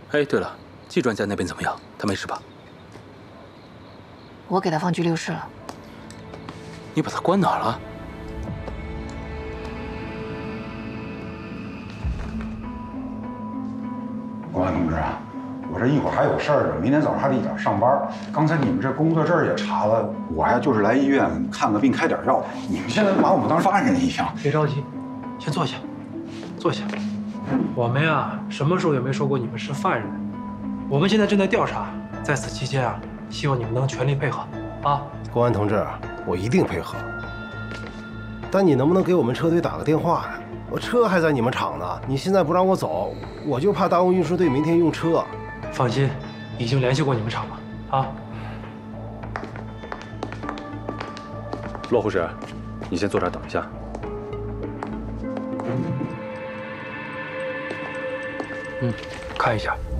哎，对了，季专家那边怎么样？他没事吧？ 我给他放拘留室了。 你把他关哪儿了？ 公安同志啊，我这一会儿还有事儿呢，明天早上还得一早上班。刚才你们这工作证也查了，我呀就是来医院看个病开点药。你们现在把我们当犯人一样。 别着急，先坐下，坐下。我们呀，什么时候也没说过你们是犯人。我们现在正在调查，在此期间啊，希望你们能全力配合啊。 公安同志，我一定配合。但你能不能给我们车队打个电话呀？我车还在你们厂呢，你现在不让我走，我就怕耽误运输队明天用车。 放心，已经联系过你们厂了啊。 骆护士，你先坐这儿等一下。 看一下。